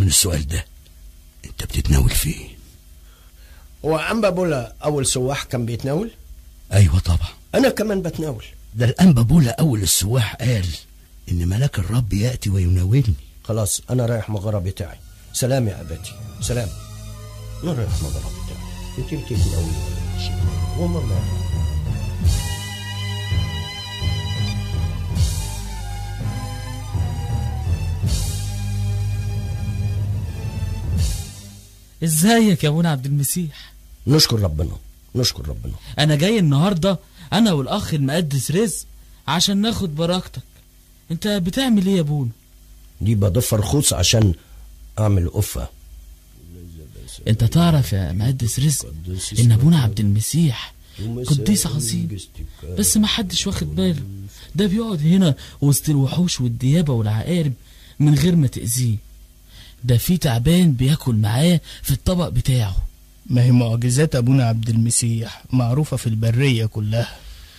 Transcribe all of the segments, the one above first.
السؤال ده، انت بتتناول فيه؟ هو أنبا بولا أول سواح كان بيتناول؟ ايوه طبعا، أنا كمان بتناول. ده الأنبا بولا أول السواح قال إن ملاك الرب يأتي ويناولني. خلاص أنا رايح مغارة بتاعي. سلام يا أباتي، سلام. أنا رايح مغارة بتاعي. أنت بتتناولي ولا شيء؟ وماما ازيك يا ابونا عبد المسيح؟ نشكر ربنا، نشكر ربنا. انا جاي النهارده انا والاخ المقدس رزق عشان ناخد بركتك. انت بتعمل ايه يا ابونا؟ دي بضيف رخوص عشان اعمل قفة. انت تعرف يا مقدس رزق ان ابونا عبد المسيح قديس عظيم، بس ما حدش واخد باله. ده بيقعد هنا وسط الوحوش والديابة والعقارب من غير ما تأذيه. ده في تعبان بياكل معاه في الطبق بتاعه. ما هي معجزات ابونا عبد المسيح معروفة في البرية كلها.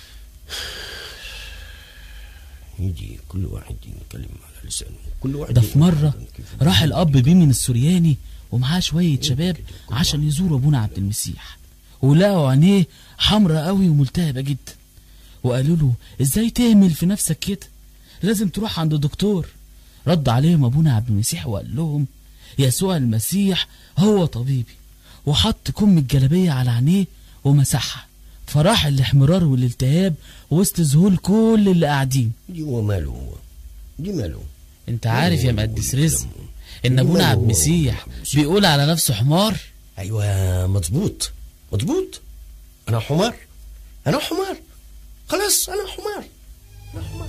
يجي كل واحد يتكلم على لسانه، كل واحد. ده في مرة راح الأب بيه من السورياني ومعاه شوية شباب عشان يزوروا ابونا عبد المسيح، ولقوا عينيه حمرة قوي وملتهبة جدا، وقالوا له ازاي تعمل في نفسك كده، لازم تروح عند دكتور. رد عليهم ابونا عبد المسيح وقال لهم يسوع المسيح هو طبيبي، وحط كم الجلابية على عينيه ومسحها، فراح الاحمرار والالتهاب وسط ذهول كل اللي قاعدين. دي هو ماله، هو دي ماله. انت عارف يا مقدس رزق ان ابونا عبد المسيح بيقول على نفسه حمار؟ ايوه مظبوط مظبوط. انا حمار، انا حمار، خلاص انا حمار، انا حمار.